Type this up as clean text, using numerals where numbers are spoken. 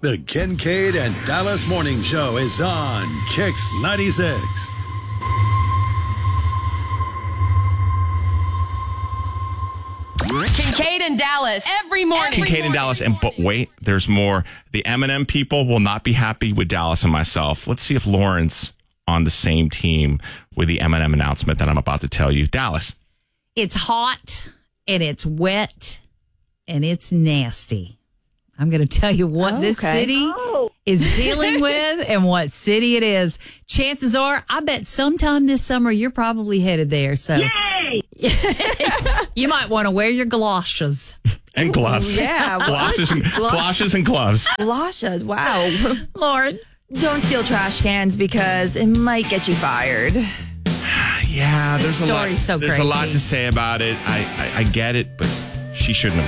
The Kincaid and Dallas Morning Show is on Kix 96. Kincaid and Dallas every morning. Kincaid and Dallas. But wait, there's more. The Eminem people will not be happy with Dallas and myself. Let's see if Lauren's on the same team with the Eminem announcement that I'm about to tell you. Dallas. It's hot and it's wet and it's nasty. I'm going to tell you what this city is dealing with and what city it is. Chances are, I bet sometime this summer you're probably headed there. So you might want to wear your galoshes. And gloves. Yeah. Galoshes and gloves. Galoshes. Wow. Lauren. Don't steal trash cans because it might get you fired. Yeah, This there's a lot. story's so There's a lot crazy. to say about it. I get it, but she shouldn't have